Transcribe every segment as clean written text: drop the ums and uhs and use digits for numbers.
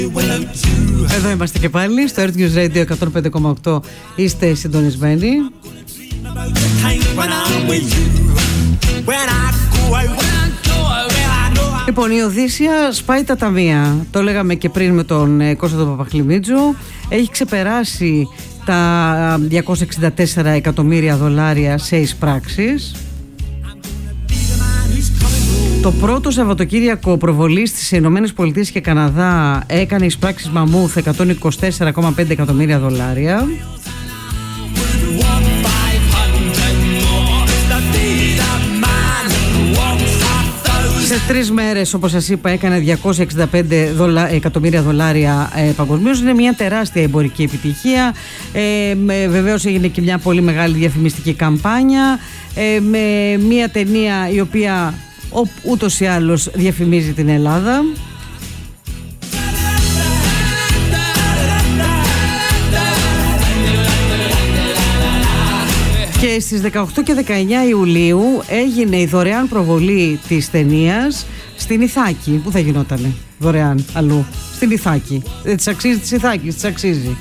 Εδώ είμαστε και πάλι στο Earth News Radio 105,8. Είστε συντονισμένοι. Λοιπόν, η Οδύσσια σπάει τα ταμεία. Το λέγαμε και πριν με τον Κώστα τον Παπαχλημίτζου. Έχει ξεπεράσει τα $264 εκατομμύρια σε εισπράξεις. Το πρώτο Σαββατοκύριακο προβολής στις Ηνωμένες Πολιτείες και Καναδά έκανε εισπράξεις μαμούθ $124,5 εκατομμύρια. Σε 3 μέρες, όπως σας είπα, έκανε $265 εκατομμύρια παγκοσμίως. Είναι μια τεράστια εμπορική επιτυχία. Βεβαίως έγινε και μια πολύ μεγάλη διαφημιστική καμπάνια με μια ταινία η οποία ούτως ή άλλως διαφημίζει την Ελλάδα. Και στις 18 και 19 Ιουλίου έγινε η δωρεάν προβολή της ταινίας στην Ιθάκη. Πού θα γινότανε δωρεάν αλλού? Στην Ιθάκη. Της αξίζει της Ιθάκης, της αξίζει.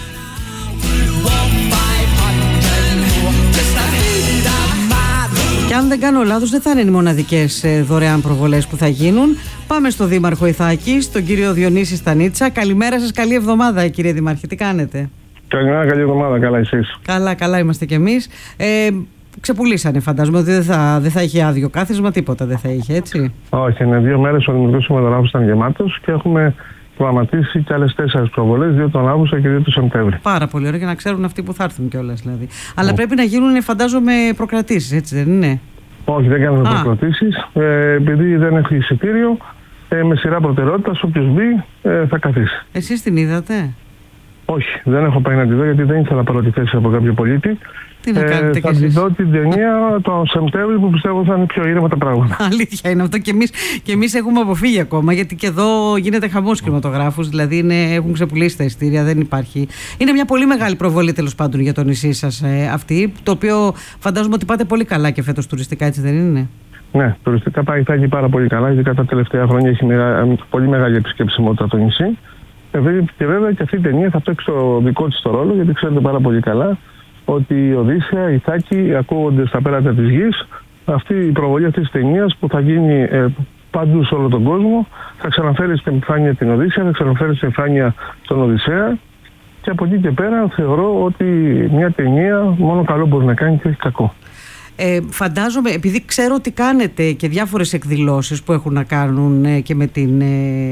Και αν δεν κάνω λάθος, δεν θα είναι οι μοναδικές δωρεάν προβολές που θα γίνουν. Πάμε στο Δήμαρχο Ιθάκης, τον κύριο Διονύση Στανίτσα. Καλημέρα σας, καλή εβδομάδα κύριε Δήμαρχε, τι κάνετε? Καλημέρα, καλή εβδομάδα, καλά εσείς? Καλά είμαστε κι εμείς. Ξεπουλήσανε, φαντάζομαι ότι δεν θα είχε άδειο κάθισμα, τίποτα δεν θα είχε, έτσι? Όχι, είναι 2 μέρες ο Δημοτικός Συμμετογράφος ήταν γεμάτος και έχουμε προγραμματίσει και άλλες 4 προβολές, 2 τον Αύγουστο και 2 τον Σεπτέμβρη. Πάρα πολύ ωραία, για να ξέρουν αυτοί που θα έρθουν κιόλας δηλαδή. Αλλά πρέπει να γίνουν, φαντάζομαι, προκρατήσεις, έτσι δεν είναι? Όχι, δεν κάνουμε προκρατήσεις. Επειδή δεν έχει εισιτήριο, με σειρά προτεραιότητας, όποιος μπει θα καθίσει. Εσείς την είδατε? Όχι, δεν έχω πάει να τη δω γιατί δεν ήθελα πρώτη θέση από κάποιο πολίτη. Τι να κάνετε κι εσείς? Θα τη δω την ταινία το Σεπτέμβριο που πιστεύω θα είναι πιο ήρεμα τα πράγματα. Αλήθεια είναι αυτό και εμείς έχουμε αποφύγει ακόμα, γιατί και εδώ γίνεται χαμός κινηματογράφους, δηλαδή έχουν ξεπουλήσει τα εισιτήρια, δεν υπάρχει. Είναι μια πολύ μεγάλη προβολή τέλος πάντων για το νησί σας αυτή, το οποίο φαντάζομαι ότι πάτε πολύ καλά και φέτος τουριστικά, έτσι δεν είναι? Ναι, τουριστικά πάει πάρα πολύ καλά, γιατί κατά τα τελευταία χρόνια έχει πολύ μεγάλη επισκεψιμότητα το νησί. Και βέβαια και αυτή η ταινία θα παίξει το δικό της το ρόλο, γιατί ξέρετε πάρα πολύ καλά ότι η Οδύσσια, η Ιθάκη ακούγονται στα πέρατα της γης. Αυτή η προβολή αυτής της ταινίας που θα γίνει παντού σε όλο τον κόσμο θα ξαναφέρει στην επιφάνεια την Οδύσσια, θα ξαναφέρει στην επιφάνεια τον Οδυσσέα, και από εκεί και πέρα θεωρώ ότι μια ταινία μόνο καλό μπορεί να κάνει και όχι κακό. Φαντάζομαι, επειδή ξέρω ότι κάνετε και διάφορες εκδηλώσεις που έχουν να κάνουν και με την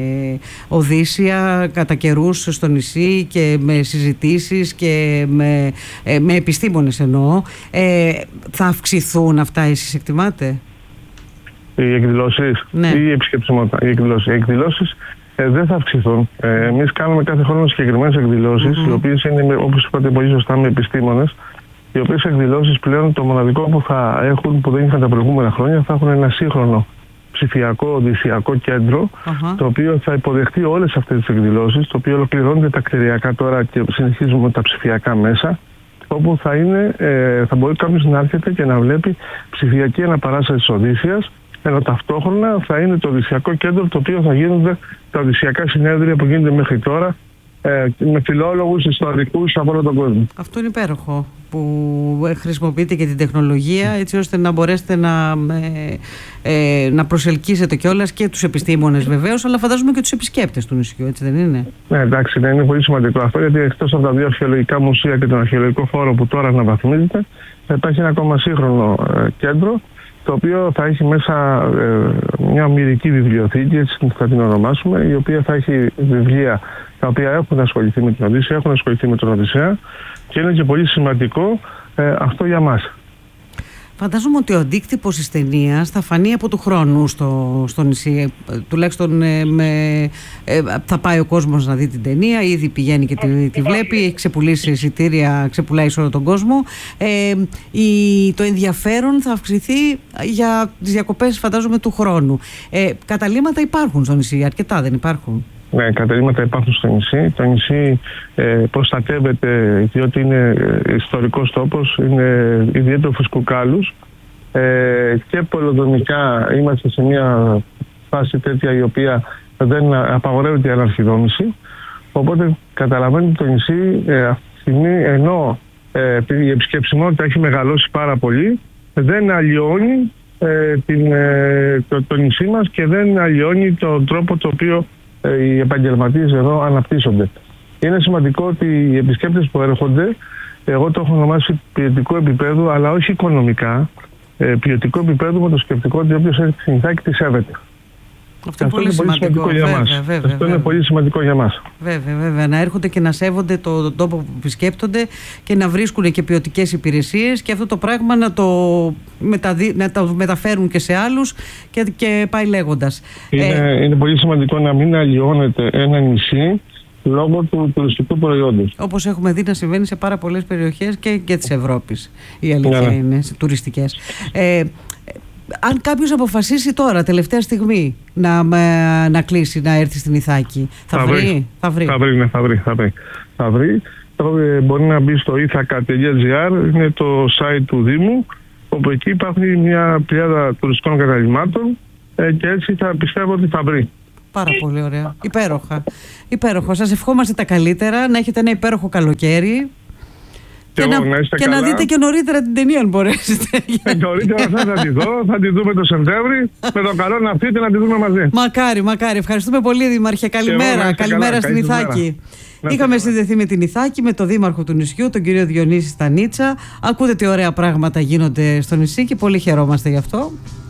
Οδύσσια κατά καιρούς στο νησί και με συζητήσεις και με επιστήμονες εννοώ, θα αυξηθούν αυτά, εσείς εκτιμάτε? Οι εκδηλώσεις, ναι, ή η επισκεψιμότητα? Οι εκδηλώσεις δεν θα αυξηθούν. Εμείς κάνουμε κάθε χρόνο συγκεκριμένες εκδηλώσεις, οι οποίες είναι, όπως είπατε πολύ σωστά, με επιστήμονες. Οι οποίες εκδηλώσεις πλέον το μοναδικό που θα έχουν, που δεν είχαν τα προηγούμενα χρόνια, θα έχουν ένα σύγχρονο ψηφιακό οδυσσιακό κέντρο, το οποίο θα υποδεχτεί όλες αυτές τις εκδηλώσεις, το οποίο ολοκληρώνεται τα κτηριακά τώρα και συνεχίζουμε τα ψηφιακά μέσα, όπου θα μπορεί κάποιος να έρχεται και να βλέπει ψηφιακή αναπαράσταση της Οδύσσιας, ενώ ταυτόχρονα θα είναι το οδυσσιακό κέντρο, το οποίο θα γίνονται τα οδυσσιακά συνέδρια που γίνονται μέχρι τώρα, με φιλόλογους, ιστορικούς από όλο τον κόσμο. Αυτό είναι υπέροχο που χρησιμοποιείτε και την τεχνολογία έτσι ώστε να μπορέσετε να προσελκύσετε κιόλας και τους επιστήμονες βεβαίως, αλλά φαντάζομαι και τους επισκέπτες του νησιού, έτσι δεν είναι? Ναι, εντάξει, είναι πολύ σημαντικό αυτό, γιατί εκτός από τα 2 αρχαιολογικά μουσεία και τον αρχαιολογικό χώρο που τώρα αναβαθμίζεται, θα υπάρχει ένα ακόμα σύγχρονο κέντρο, το οποίο θα έχει μέσα μια ομηρική βιβλιοθήκη, έτσι θα την ονομάσουμε, η οποία θα έχει βιβλία τα οποία έχουν ασχοληθεί με την Οδύσσια, έχουν ασχοληθεί με τον Οδυσσέα, και είναι και πολύ σημαντικό αυτό για μας. Φαντάζομαι ότι ο αντίκτυπος της ταινίας θα φανεί από του χρόνου στο νησί. Τουλάχιστον θα πάει ο κόσμος να δει την ταινία, ήδη πηγαίνει και τη βλέπει, έχει ξεπουλήσει εισιτήρια, ξεπουλάει σε όλο τον κόσμο. Το ενδιαφέρον θα αυξηθεί για τις διακοπές, φαντάζομαι, του χρόνου. Καταλύματα υπάρχουν στο νησί, αρκετά δεν υπάρχουν? Ναι, καταλύματα υπάρχουν στο νησί. Το νησί προστατεύεται διότι είναι ιστορικός τόπος, είναι ιδιαίτερο φυσικού κάλους, και πολεοδομικά είμαστε σε μια φάση τέτοια η οποία δεν απαγορεύεται η αναρχιδόμηση. Οπότε καταλαβαίνετε το νησί αυτή τη στιγμή, ενώ η επισκεψιμότητα έχει μεγαλώσει πάρα πολύ, δεν αλλοιώνει το νησί μας και δεν αλλοιώνει τον τρόπο το οποίο οι επαγγελματίες εδώ αναπτύσσονται. Είναι σημαντικό ότι οι επισκέπτες που έρχονται, εγώ το έχω ονομάσει ποιοτικό επίπεδο, αλλά όχι οικονομικά, ποιοτικό επίπεδο με το σκεπτικό ότι όποιος έρχεται στην Ιθάκη τη σέβεται. Αυτό είναι πολύ σημαντικό για μας. Αυτό είναι πολύ σημαντικό για μας. Βέβαια. Να έρχονται και να σέβονται τον τόπο που επισκέπτονται και να βρίσκουν και ποιοτικές υπηρεσίες και αυτό το πράγμα να το μεταφέρουν και σε άλλους και πάει λέγοντας. Είναι πολύ σημαντικό να μην αλλοιώνεται ένα νησί λόγω του τουριστικού προϊόντος. Όπως έχουμε δει να συμβαίνει σε πάρα πολλές περιοχές και της Ευρώπης. Η αλήθεια είναι, τουριστικές. Αν κάποιος αποφασίσει τώρα, τελευταία στιγμή, να κλείσει, να έρθει στην Ιθάκη, θα βρει. Μπορεί να μπει στο ithaka.gr, είναι το site του Δήμου, όπου εκεί υπάρχει μια πλειάδα τουριστικών καταλυμάτων και έτσι πιστεύω ότι θα βρει. Πάρα πολύ ωραία. Υπέροχα. Σας ευχόμαστε τα καλύτερα, να έχετε ένα υπέροχο καλοκαίρι. Και να δείτε και νωρίτερα την ταινία, αν μπορέσετε. Νωρίτερα θα τη δω, θα τη δούμε το Σεπτέμβρη. Με το καλό να έρθετε να τη δούμε μαζί. Μακάρι. Ευχαριστούμε πολύ, Δήμαρχε. Καλημέρα στην Ιθάκη. Είχαμε συνδεθεί με την Ιθάκη, με τον Δήμαρχο του νησιού, τον κύριο Διονύση Στανίτσα. Ακούτε τι ωραία πράγματα γίνονται στο νησί και πολύ χαιρόμαστε γι' αυτό.